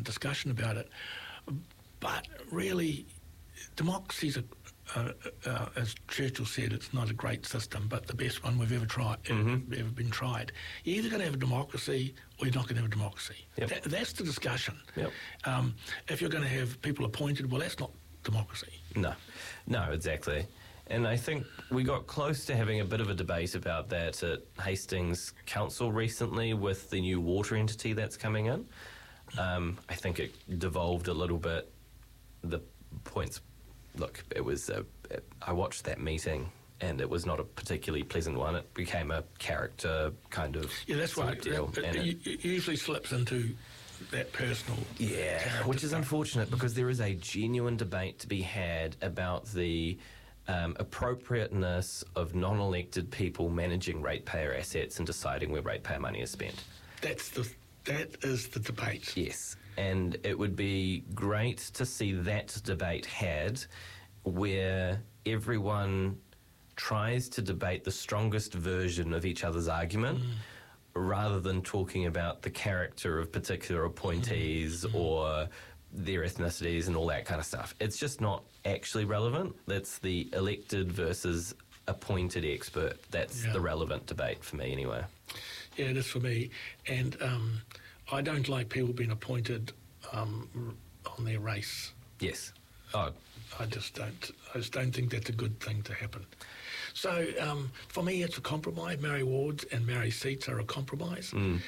discussion about it. But really, democracy's as Churchill said, it's not a great system, but the best one we've ever tried, ever been tried. You're either going to have a democracy or you're not going to have a democracy. Yep. That's the discussion. Yep. If you're going to have people appointed, well, that's not democracy. No, exactly. And I think we got close to having a bit of a debate about that at Hastings Council recently with the new water entity that's coming in. I think it devolved a little bit. The points, look, it was, I watched that meeting and it was not a particularly pleasant one. It became a character kind of that's right. deal. It usually slips into that personal which is unfortunate because there is a genuine debate to be had about the appropriateness of non-elected people managing ratepayer assets and deciding where ratepayer money is spent. That is the debate. Yes, and it would be great to see that debate had where everyone tries to debate the strongest version of each other's argument rather than talking about the character of particular appointees or their ethnicities and all that kind of stuff. It's just not actually relevant. That's the elected versus appointed expert. That's the relevant debate for me anyway. Yeah, it is for me. And I don't like people being appointed on their race. Yes. Oh. I just don't think that's a good thing to happen. So for me, it's a compromise. Maori wards and Maori seats are a compromise. And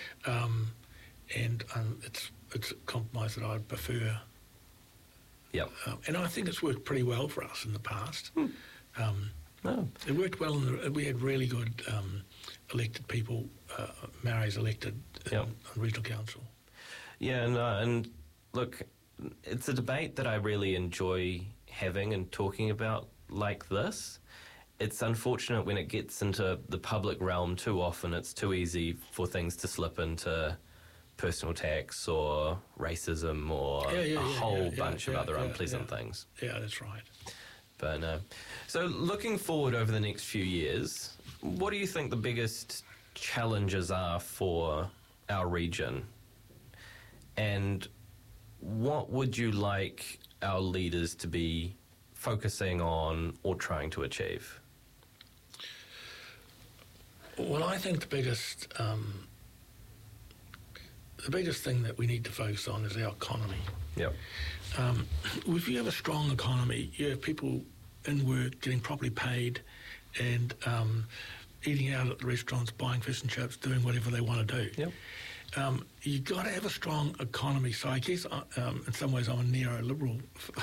it's a compromise that I'd prefer. Yep. And I think it's worked pretty well for us in the past. It worked well. We had really good elected people, Maoris elected on regional council. Yeah, and look, it's a debate that I really enjoy having and talking about like this. It's unfortunate when it gets into the public realm too often. It's too easy for things to slip into personal tax or racism or a whole bunch of other unpleasant things. Yeah, that's right. But so looking forward over the next few years, what do you think the biggest challenges are for our region? And what would you like our leaders to be focusing on or trying to achieve? Well, I think the biggest thing that we need to focus on is our economy. Yep. If you have a strong economy, you have people in work getting properly paid and eating out at the restaurants, buying fish and chips, doing whatever they want to do. Yep. You've got to have a strong economy. So I guess in some ways I'm a neoliberal.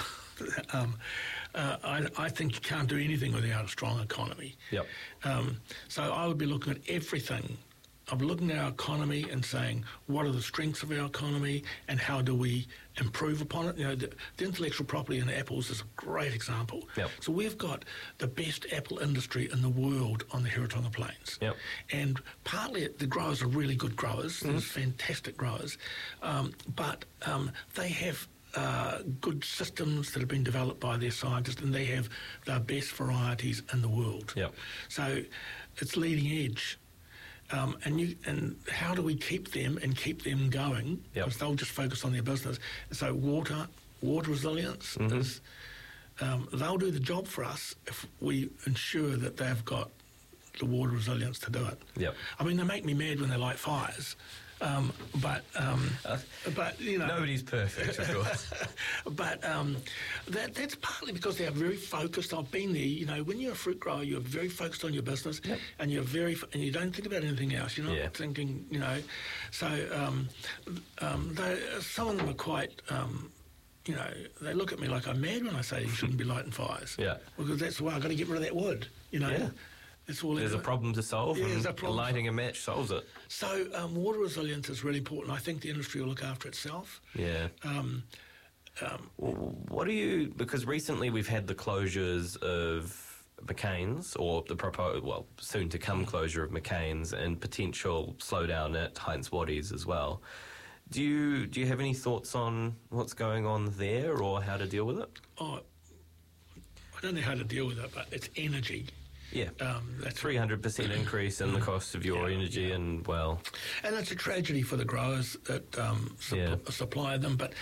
I think you can't do anything without a strong economy. Yep. So I would be looking at everything. I'm looking at our economy and saying, what are the strengths of our economy and how do we improve upon it? You know, the intellectual property in apples is a great example. Yep. So we've got the best apple industry in the world on the Heretaunga Plains. Yep. And partly the growers are really good growers. There's fantastic growers. But they have good systems that have been developed by their scientists, and they have the best varieties in the world. Yep. So it's leading edge. And how do we keep them and keep them going? Because they'll just focus on their business. So water resilience is they'll do the job for us if we ensure that they've got the water resilience to do it. Yep. I mean, they make me mad when they light fires. But you know, nobody's perfect, of course. But that's partly because they're very focused. I've been there. You know, when you're a fruit grower, you're very focused on your business, and you don't think about anything else. You're not thinking. You know, so some of them are quite. You know, they look at me like I'm mad when I say you shouldn't be lighting fires. Yeah, because that's why I've got to get rid of that wood. You know. Yeah. There's a problem to solve, and lighting a match solves it. So water resilience is really important. I think the industry will look after itself. Yeah. What do you... Because recently we've had the closures of McCain's, or the proposed, soon-to-come closure of McCain's, and potential slowdown at Heinz Waddies as well. Do you have any thoughts on what's going on there, or how to deal with it? Oh, I don't know how to deal with it, but it's energy. Yeah, that's 300% increase in the cost of your energy, and it's a tragedy for the growers that supply them. But